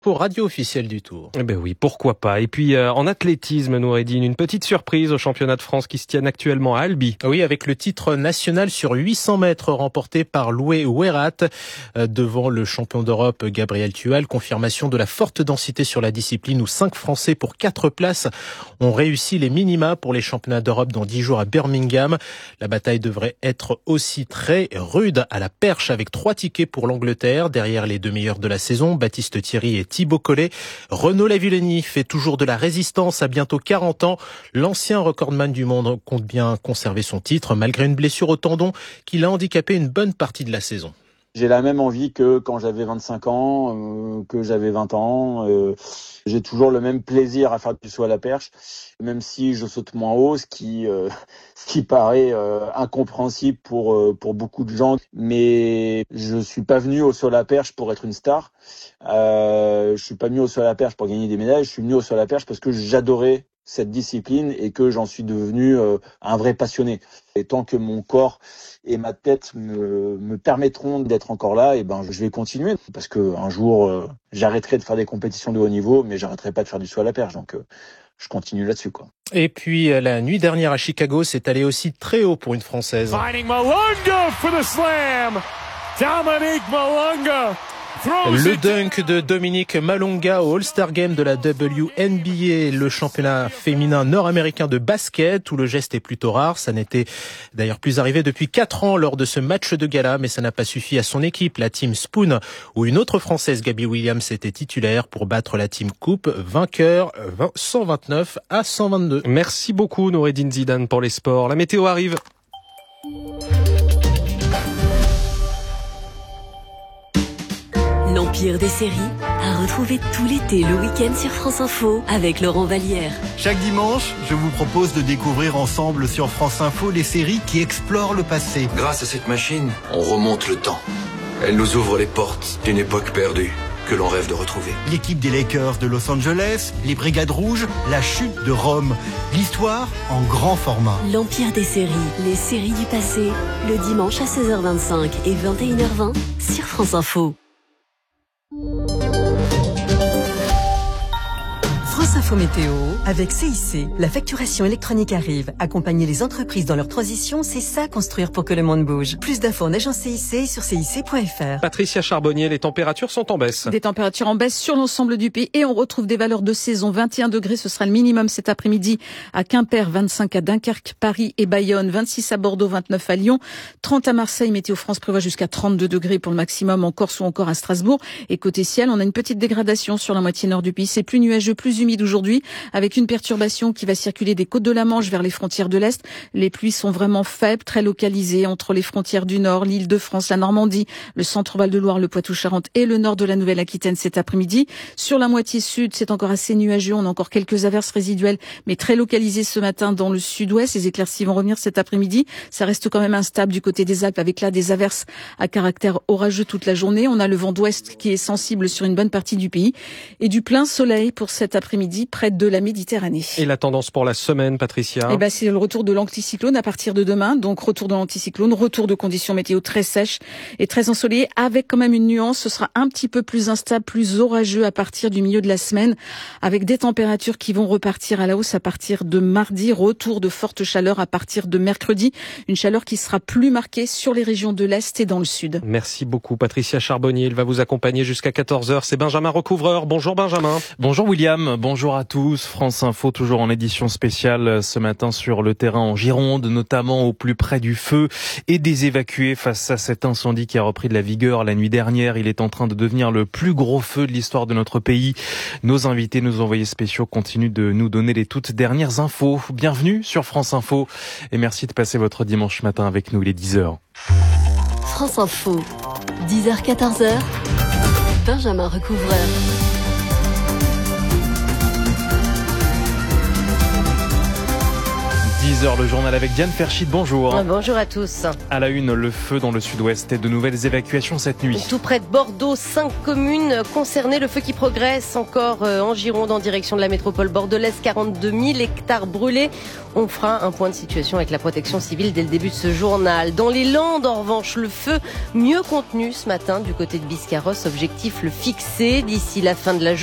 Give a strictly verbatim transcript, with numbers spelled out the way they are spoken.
pour radio officielle du Tour. Eh ben oui, pourquoi pas. Et puis euh, en athlétisme, Noureddine, une petite surprise au championnat de France qui se tiennent actuellement à Albi. Oui, avec le titre national sur huit cents mètres remporté par Loué Ouerat euh, devant le champion d'Europe Gabriel Tual. Confirmation de la forte densité sur la discipline où cinq Français pour quatre places ont réussi les minima pour les championnats d'Europe dans dix jours à Birmingham. La bataille devrait être aussi très rude à la perche avec trois tickets pour l'Angleterre. Derrière les deux meilleurs de la saison, Baptiste Thierry et Thibaut Collet. Renaud Lavillenie fait toujours de la résistance à bientôt quarante ans. L'ancien recordman du monde compte bien conserver son titre malgré une blessure au tendon qui l'a handicapé une bonne partie de la saison. J'ai la même envie que quand j'avais vingt-cinq ans, euh, que j'avais vingt ans. Euh, j'ai toujours le même plaisir à faire du saut à la perche, même si je saute moins haut, ce qui, euh, ce qui paraît euh, incompréhensible pour euh, pour beaucoup de gens. Mais je suis pas venu au saut à la perche pour être une star. Euh, je suis pas venu au saut à la perche pour gagner des médailles. Je suis venu au saut à la perche parce que j'adorais cette discipline et que j'en suis devenu euh, un vrai passionné. Et tant que mon corps et ma tête me, me permettront d'être encore là, et ben je vais continuer parce que un jour euh, j'arrêterai de faire des compétitions de haut niveau, mais j'arrêterai pas de faire du saut à la perche. Donc euh, je continue là-dessus, quoi. Et puis la nuit dernière à Chicago, c'est allé aussi très haut pour une Française. Finding Malunga for the slam. Dominique Malunga. Le dunk de Dominique Malunga au All-Star Game de la W N B A, le championnat féminin nord-américain de basket, où le geste est plutôt rare. Ça n'était d'ailleurs plus arrivé depuis quatre ans lors de ce match de gala, mais ça n'a pas suffi à son équipe, la team Spoon, où une autre Française, Gabby Williams, était titulaire pour battre la team Coupe, vainqueur cent vingt-neuf à cent vingt-deux. Merci beaucoup Noureddine Zidane pour les sports. La météo arrive. L'Empire des séries à retrouver tout l'été le week-end sur France Info avec Laurent Vallière. Chaque dimanche, je vous propose de découvrir ensemble sur France Info les séries qui explorent le passé. Grâce à cette machine, on remonte le temps. Elle nous ouvre les portes d'une époque perdue que l'on rêve de retrouver. L'équipe des Lakers de Los Angeles, les Brigades Rouges, la chute de Rome. L'histoire en grand format. L'Empire des séries, les séries du passé, le dimanche à seize heures vingt-cinq et vingt et une heures vingt sur France Info. France Info Météo, avec C I C. La facturation électronique arrive. Accompagner les entreprises dans leur transition, c'est ça construire pour que le monde bouge. Plus d'infos en agence C I C sur C I C point F R. Patricia Charbonnier, les températures sont en baisse. Des températures en baisse sur l'ensemble du pays et on retrouve des valeurs de saison. vingt et un degrés, ce sera le minimum cet après-midi à Quimper, vingt-cinq à Dunkerque, Paris et Bayonne, vingt-six à Bordeaux, vingt-neuf à Lyon, trente à Marseille. Météo France prévoit jusqu'à trente-deux degrés pour le maximum en Corse ou encore à Strasbourg. Et côté ciel, on a une petite dégradation sur la moitié nord du pays. C'est plus nuageux, plus humide aujourd'hui, avec une perturbation qui va circuler des côtes de la Manche vers les frontières de l'Est. Les pluies sont vraiment faibles, très localisées entre les frontières du Nord, l'Île-de-France, la Normandie, le centre-Val de Loire, le Poitou-Charentes et le nord de la Nouvelle-Aquitaine cet après-midi. Sur la moitié sud, c'est encore assez nuageux. On a encore quelques averses résiduelles, mais très localisées ce matin dans le sud-ouest. Les éclaircies vont revenir cet après-midi. Ça reste quand même instable du côté des Alpes, avec là des averses à caractère orageux toute la journée. On a le vent d'ouest qui est sensible sur une bonne partie du pays et du plein soleil pour cet après-midi près de la Méditerranée. Et la tendance pour la semaine, Patricia? Eh ben, c'est le retour de l'anticyclone à partir de demain. Donc, retour de l'anticyclone, retour de conditions météo très sèches et très ensoleillées, avec quand même une nuance. Ce sera un petit peu plus instable, plus orageux à partir du milieu de la semaine, avec des températures qui vont repartir à la hausse à partir de mardi. Retour de forte chaleur à partir de mercredi. Une chaleur qui sera plus marquée sur les régions de l'Est et dans le Sud. Merci beaucoup, Patricia Charbonnier. Il va vous accompagner jusqu'à quatorze heures. C'est Benjamin Recouvreur. Bonjour, Benjamin. Bonjour, William. Bonjour à tous. France Info, toujours en édition spéciale ce matin sur le terrain en Gironde, notamment au plus près du feu et des évacués face à cet incendie qui a repris de la vigueur la nuit dernière. Il est en train de devenir le plus gros feu de l'histoire de notre pays. Nos invités, nos envoyés spéciaux continuent de nous donner les toutes dernières infos. Bienvenue sur France Info et merci de passer votre dimanche matin avec nous, il est dix heures. France Info, dix heures quatorze heures, Benjamin Recouvreur. dix heures, le journal avec Diane Ferchit, bonjour. Bonjour à tous. À la une, le feu dans le sud-ouest et de nouvelles évacuations cette nuit. Tout près de Bordeaux, cinq communes concernées. Le feu qui progresse encore en Gironde en direction de la métropole bordelaise. quarante-deux mille hectares brûlés. On fera un point de situation avec la protection civile dès le début de ce journal. Dans les Landes, en revanche, le feu mieux contenu ce matin du côté de Biscarrosse. Objectif le fixer d'ici la fin de la journée.